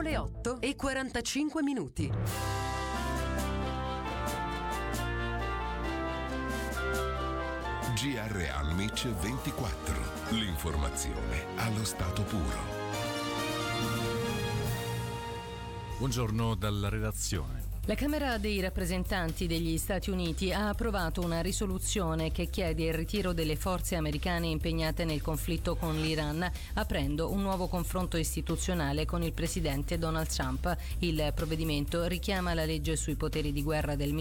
Sono le 8:45. GR Almic 24. L'informazione allo stato puro. Buongiorno dalla redazione. La Camera dei rappresentanti degli Stati Uniti ha approvato una risoluzione che chiede il ritiro delle forze americane impegnate nel conflitto con l'Iran, aprendo un nuovo confronto istituzionale con il presidente Donald Trump. Il provvedimento richiama la legge sui poteri di guerra del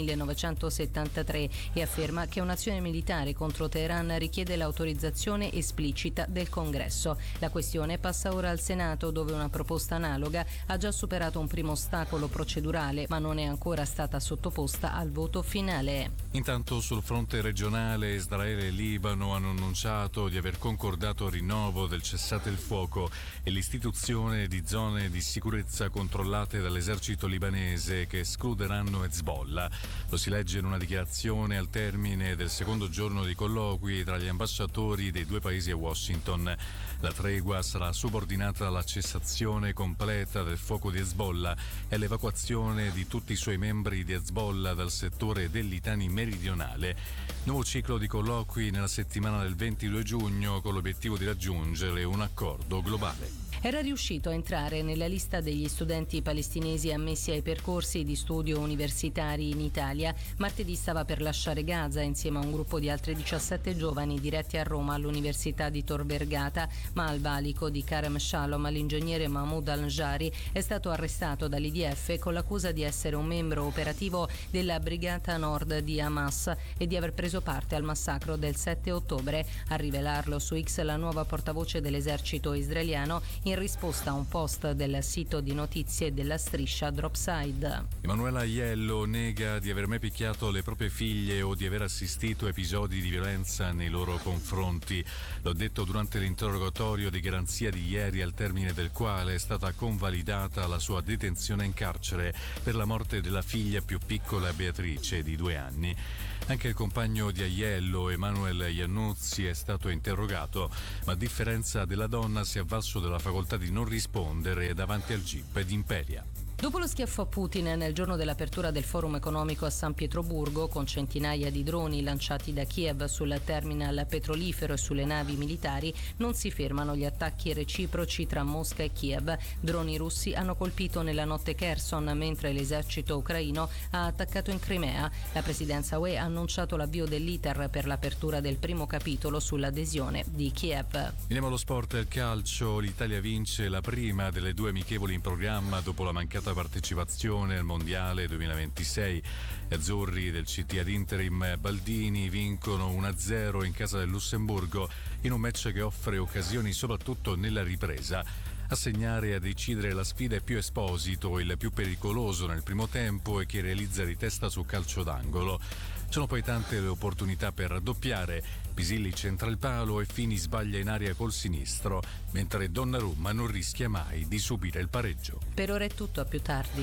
1973 e afferma che un'azione militare contro Teheran richiede l'autorizzazione esplicita del Congresso. La questione passa ora al Senato, dove una proposta analoga ha già superato un primo ostacolo procedurale, ma non è ancora stata sottoposta al voto finale. Intanto sul fronte regionale Israele e Libano hanno annunciato di aver concordato il rinnovo del cessate il fuoco e l'istituzione di zone di sicurezza controllate dall'esercito libanese che escluderanno Hezbollah. Lo si legge in una dichiarazione al termine del secondo giorno di colloqui tra gli ambasciatori dei due paesi a Washington. La tregua sarà subordinata alla cessazione completa del fuoco di Hezbollah e all'evacuazione di tutti i suoi membri di Hezbollah dal settore del Litani meridionale. Nuovo ciclo di colloqui nella settimana del 22 giugno con l'obiettivo di raggiungere un accordo globale. Era riuscito a entrare nella lista degli studenti palestinesi ammessi ai percorsi di studio universitari in Italia. Martedì stava per lasciare Gaza insieme a un gruppo di altri 17 giovani diretti a Roma all'Università di Tor Vergata, ma al valico di Karem Shalom l'ingegnere Mahmoud Al-Njari è stato arrestato dall'IDF con l'accusa di essere un membro operativo della Brigata Nord di Hamas e di aver preso parte al massacro del 7 ottobre. A rivelarlo su X la nuova portavoce dell'esercito israeliano in risposta a un post del sito di notizie della striscia Dropside. Emanuela Aiello nega di aver mai picchiato le proprie figlie o di aver assistito a episodi di violenza nei loro confronti. L'ho detto durante l'interrogatorio di garanzia di ieri, al termine del quale è stata convalidata la sua detenzione in carcere per la morte della figlia più piccola, Beatrice, di 2 anni. Anche il compagno di Aiello, Emanuel Iannuzzi, è stato interrogato, ma a differenza della donna si è avvalso della facoltà di non rispondere davanti al GIP di Imperia. Dopo lo schiaffo a Putin nel giorno dell'apertura del forum economico a San Pietroburgo, con centinaia di droni lanciati da Kiev sul terminal petrolifero e sulle navi militari, non si fermano gli attacchi reciproci tra Mosca e Kiev. Droni russi hanno colpito nella notte Kherson, mentre l'esercito ucraino ha attaccato in Crimea. La presidenza UE ha annunciato l'avvio dell'iter per l'apertura del primo capitolo sull'adesione di Kiev. Andiamo allo sport e al calcio. L'Italia vince la prima delle 2 amichevoli in programma dopo la mancata partecipazione al Mondiale 2026. Gli azzurri del CT ad interim Baldini vincono 1-0 in casa del Lussemburgo in un match che offre occasioni soprattutto nella ripresa. A segnare e a decidere la sfida è più Esposito, il più pericoloso nel primo tempo e che realizza di testa su calcio d'angolo. Sono poi tante le opportunità per raddoppiare. Pisilli centra il palo e Fini sbaglia in aria col sinistro, mentre Donnarumma non rischia mai di subire il pareggio. Per ora è tutto, a più tardi.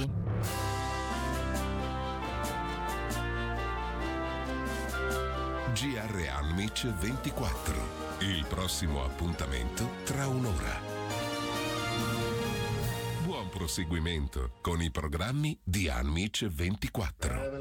GR Almic 24. Il prossimo appuntamento tra un'ora. Buon proseguimento con i programmi di Almic 24.